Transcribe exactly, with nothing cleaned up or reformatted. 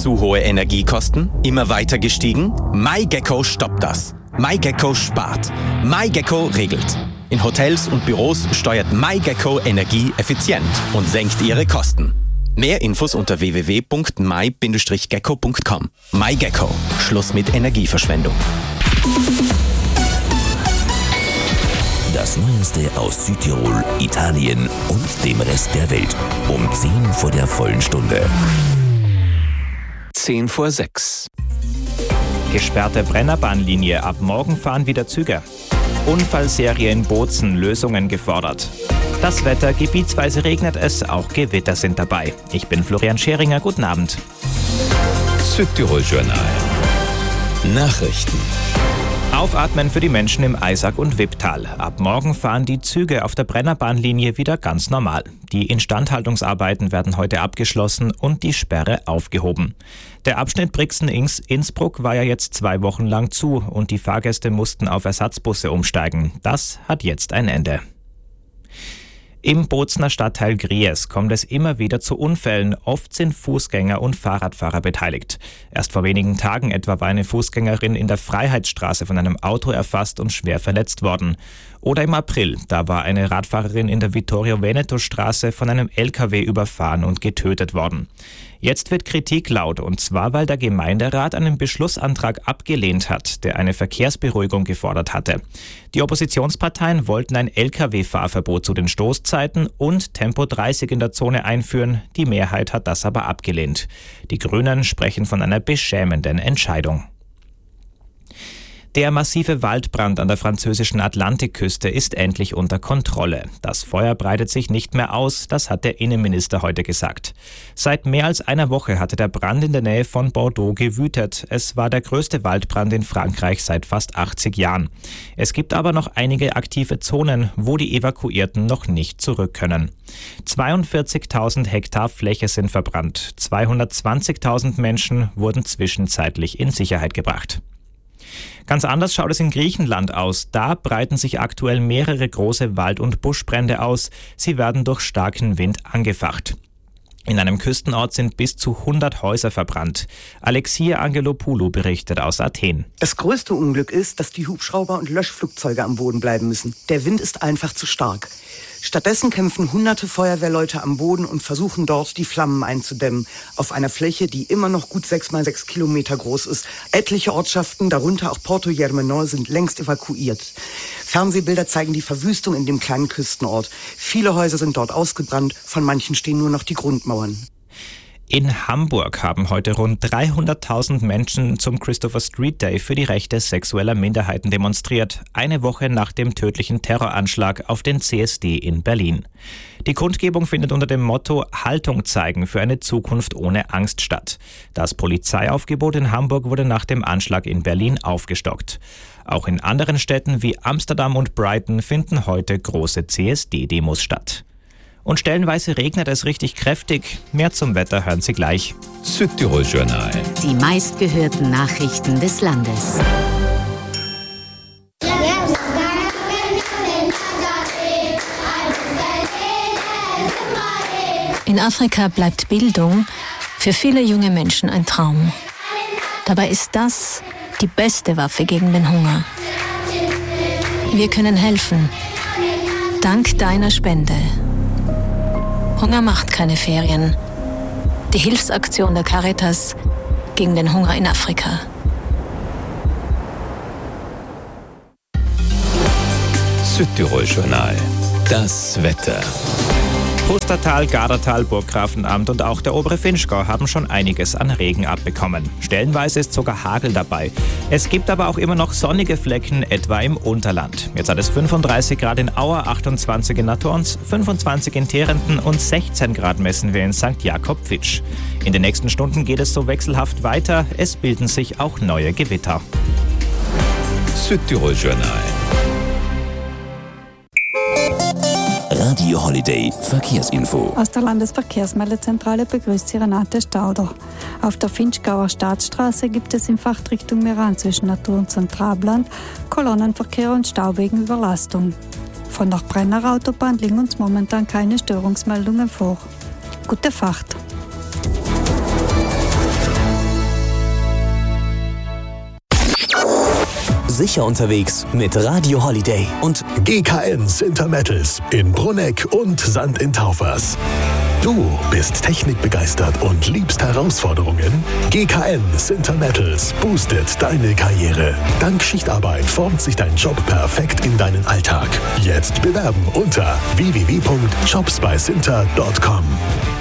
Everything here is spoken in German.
Zu hohe Energiekosten? Immer weiter gestiegen? MyGecko stoppt das. MyGecko spart. MyGecko regelt. In Hotels und Büros steuert MyGecko Energie effizient und senkt ihre Kosten. Mehr Infos unter w w w punkt my Bindestrich gecko punkt com. MyGecko. Schluss mit Energieverschwendung. Das Neueste aus Südtirol, Italien und dem Rest der Welt. Um zehn vor der vollen Stunde. zehn vor sechs. Gesperrte Brennerbahnlinie. Ab morgen fahren wieder Züge. Unfallserie in Bozen. Lösungen gefordert. Das Wetter. Gebietsweise regnet es. Auch Gewitter sind dabei. Ich bin Florian Scheringer. Guten Abend. Südtirol Journal. Nachrichten. Aufatmen für die Menschen im Eisack und Wipptal. Ab morgen fahren die Züge auf der Brennerbahnlinie wieder ganz normal. Die Instandhaltungsarbeiten werden heute abgeschlossen und die Sperre aufgehoben. Der Abschnitt Brixen-Innsbruck war ja jetzt zwei Wochen lang zu und die Fahrgäste mussten auf Ersatzbusse umsteigen. Das hat jetzt ein Ende. Im Bozener Stadtteil Gries kommt es immer wieder zu Unfällen. Oft sind Fußgänger und Fahrradfahrer beteiligt. Erst vor wenigen Tagen etwa war eine Fußgängerin in der Freiheitsstraße von einem Auto erfasst und schwer verletzt worden. Oder im April, da war eine Radfahrerin in der Vittorio-Veneto-Straße von einem L K W überfahren und getötet worden. Jetzt wird Kritik laut, und zwar, weil der Gemeinderat einen Beschlussantrag abgelehnt hat, der eine Verkehrsberuhigung gefordert hatte. Die Oppositionsparteien wollten ein L K W-Fahrverbot zu den Stoßzeiten und Tempo dreißig in der Zone einführen. Die Mehrheit hat das aber abgelehnt. Die Grünen sprechen von einer beschämenden Entscheidung. Der massive Waldbrand an der französischen Atlantikküste ist endlich unter Kontrolle. Das Feuer breitet sich nicht mehr aus, das hat der Innenminister heute gesagt. Seit mehr als einer Woche hatte der Brand in der Nähe von Bordeaux gewütet. Es war der größte Waldbrand in Frankreich seit fast achtzig Jahren. Es gibt aber noch einige aktive Zonen, wo die Evakuierten noch nicht zurück können. zweiundvierzigtausend Hektar Fläche sind verbrannt. zweihundertzwanzigtausend Menschen wurden zwischenzeitlich in Sicherheit gebracht. Ganz anders schaut es in Griechenland aus. Da breiten sich aktuell mehrere große Wald- und Buschbrände aus. Sie werden durch starken Wind angefacht. In einem Küstenort sind bis zu hundert Häuser verbrannt. Alexia Angelopoulou berichtet aus Athen. Das größte Unglück ist, dass die Hubschrauber und Löschflugzeuge am Boden bleiben müssen. Der Wind ist einfach zu stark. Stattdessen kämpfen hunderte Feuerwehrleute am Boden und versuchen dort, die Flammen einzudämmen. Auf einer Fläche, die immer noch gut sechs mal sechs Kilometer groß ist. Etliche Ortschaften, darunter auch Porto Germenor, sind längst evakuiert. Fernsehbilder zeigen die Verwüstung in dem kleinen Küstenort. Viele Häuser sind dort ausgebrannt, von manchen stehen nur noch die Grundmauern. In Hamburg haben heute rund dreihunderttausend Menschen zum Christopher Street Day für die Rechte sexueller Minderheiten demonstriert, eine Woche nach dem tödlichen Terroranschlag auf den C S D in Berlin. Die Kundgebung findet unter dem Motto Haltung zeigen für eine Zukunft ohne Angst statt. Das Polizeiaufgebot in Hamburg wurde nach dem Anschlag in Berlin aufgestockt. Auch in anderen Städten wie Amsterdam und Brighton finden heute große C S D-Demos statt. Und stellenweise regnet es richtig kräftig. Mehr zum Wetter hören Sie gleich. Südtirol Journal. Die meistgehörten Nachrichten des Landes. In Afrika bleibt Bildung für viele junge Menschen ein Traum. Dabei ist das die beste Waffe gegen den Hunger. Wir können helfen. Dank deiner Spende. Hunger macht keine Ferien. Die Hilfsaktion der Caritas gegen den Hunger in Afrika. Südtirol Journal. Das Wetter. Pustertal, Gardertal, Burggrafenamt und auch der obere Vinschgau haben schon einiges an Regen abbekommen. Stellenweise ist sogar Hagel dabei. Es gibt aber auch immer noch sonnige Flecken, etwa im Unterland. Jetzt hat es fünfunddreißig Grad in Auer, achtundzwanzig in Natorns, fünfundzwanzig in Terenten und sechzehn Grad messen wir in Sankt Jakob-Fitsch. In den nächsten Stunden geht es so wechselhaft weiter. Es bilden sich auch neue Gewitter. Südtirol Journal. Radio Holiday Verkehrsinfo. Aus der Landesverkehrsmeldezentrale begrüßt Sie Renate Stauder. Auf der Vinschgauer Staatsstraße gibt es in Fachrichtung Meran zwischen Naturns und Trabland Kolonnenverkehr und Stau wegen Überlastung. Von der Brenner Autobahn liegen uns momentan keine Störungsmeldungen vor. Gute Fahrt. sicher unterwegs mit Radio Holiday. Und G K N Sinter Metals in Brunegg und Sand in Taufers. Du bist technikbegeistert und liebst Herausforderungen? G K N Sinter Metals boostet deine Karriere. Dank Schichtarbeit formt sich dein Job perfekt in deinen Alltag. Jetzt bewerben unter w w w punkt jobs bei sinter punkt com.